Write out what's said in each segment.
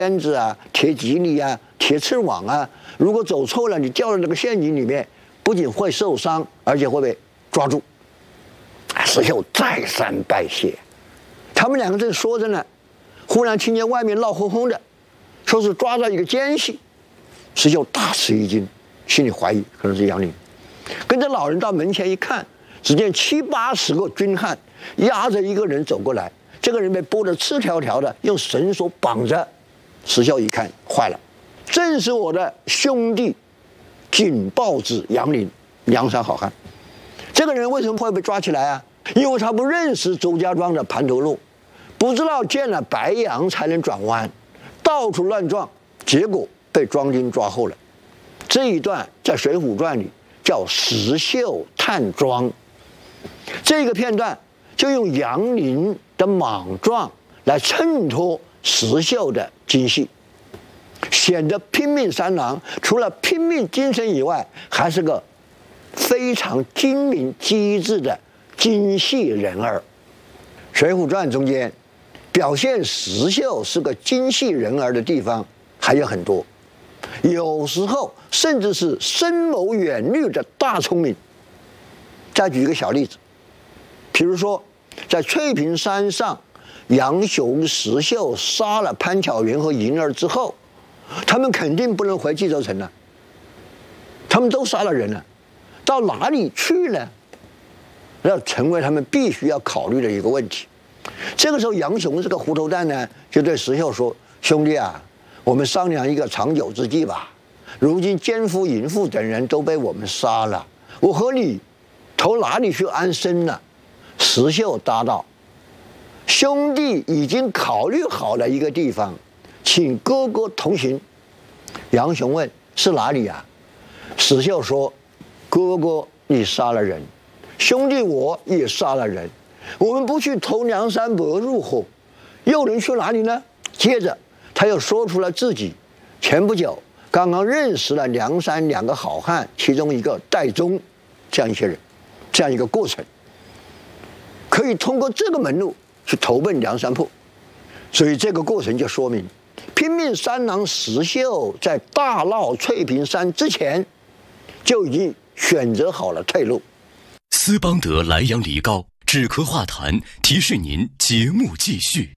鞭子啊、铁蒺藜啊、铁刺网啊，如果走错了，你掉到那个陷阱里面，不仅会受伤，而且会被抓住。石秀再三拜谢。他们两个正说着呢，忽然听见外面闹哄哄的，说是抓到一个奸细。石秀大吃一惊，心里怀疑可能是杨林，跟着老人到门前一看，只见70、80个军汉押着一个人走过来，这个人被剥得赤条条的，用绳索绑着。石秀一看，坏了，正是我的兄弟警报子杨林，梁山好汉。这个人为什么会被抓起来啊？因为他不认识周家庄的盘头路，不知道见了白杨才能转弯，到处乱撞，结果被庄丁抓后了。这一段在《水浒传》里叫石秀探庄。这个片段就用杨林的莽撞来衬托石秀的精细，显得拼命三郎除了拼命精神以外，还是个非常精明机智的精细人儿。《水浒传》中间表现石秀是个精细人儿的地方还有很多，有时候甚至是深谋远虑的大聪明。再举一个小例子，比如说在翠屏山上，杨雄、石秀杀了潘巧云和银儿之后，他们肯定不能回冀州城了，他们都杀了人了，到哪里去呢？要成为他们必须要考虑的一个问题。这个时候，杨雄这个糊涂蛋呢，就对石秀说：“兄弟啊，我们商量一个长久之计吧。如今奸夫、淫妇等人都被我们杀了，我和你投哪里去安身呢？”石秀答道：“兄弟已经考虑好了一个地方，请哥哥同行。”杨雄问：“是哪里啊？”石秀说：“哥哥你杀了人，兄弟我也杀了人，我们不去投梁山伯入伙，又能去哪里呢？”接着他又说出了自己前不久刚刚认识了梁山2个好汉，其中一个戴宗，这样一些人，这样一个过程，可以通过这个门路去投奔梁山泊。所以这个过程就说明，拼命三郎石秀在大闹翠屏山之前，就已经选择好了退路。 斯邦德莱阳梨膏止咳化痰，提示您节目继续。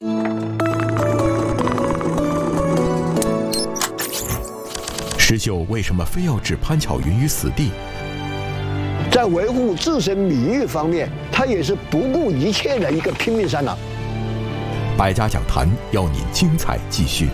石秀为什么非要置潘巧云于死地？ 在维护自身名誉方面，他也是不顾一切的一个拼命三郎。 百家讲坛邀您精彩继续。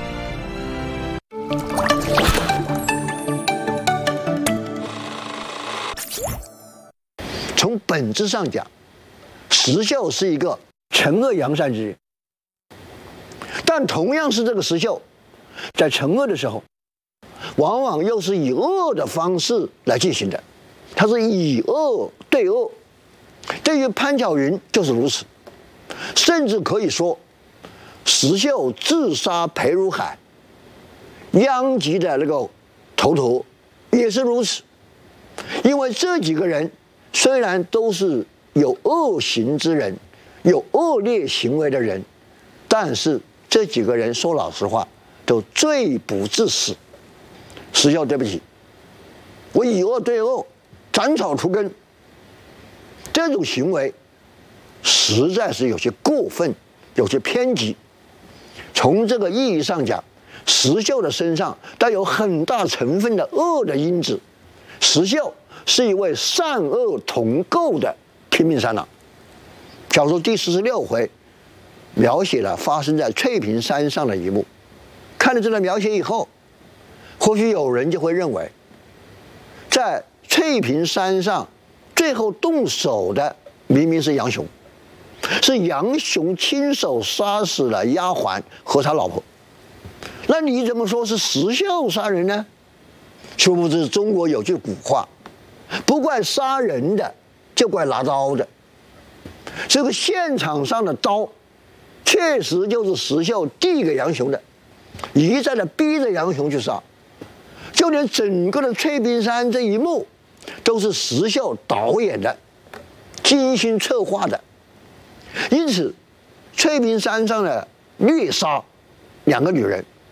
从本质上讲，石秀是一个惩恶扬善之人，但同样是这个石秀，在惩恶的时候，往往又是以恶的方式来进行的，他是以恶对恶。对于潘巧云就是如此，甚至可以说，石秀自杀裴如海，殃及的那个头陀也是如此。因为这几个人虽然都是有恶行之人，有恶劣行为的人，但是这几个人说老实话，都罪不至死。石秀，对不起，我以恶对恶，斩草除根，这种行为实在是有些过分，有些偏激。从这个意义上讲，石秀的身上带有很大成分的恶的因子。石秀是一位善恶同构的拼命三郎。小说第46回描写了发生在翠屏山上的一幕。看了这段描写以后，或许有人就会认为，在翠屏山上最后动手的明明是杨雄，是杨雄亲手杀死了丫鬟和他老婆，那你怎么说是石秀杀人呢？殊不知中国有句古话，不怪杀人的，就怪拿刀的。这个现场上的刀确实就是石秀递给杨雄的，一再的逼着杨雄去杀，就连整个的翠屏山这一幕都是石秀导演的，精心策划的。因此翠屏山上的虐杀2个女人，